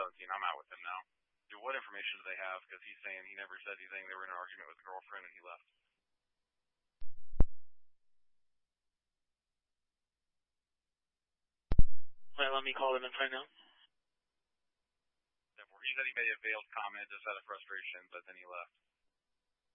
17. I'm out with him now. Dude, what information do they have? Because he's saying he never said anything. They were in an argument with a girlfriend and he left. Well, let me call them and find out. He said he made a veiled comment just out of frustration, but then he left.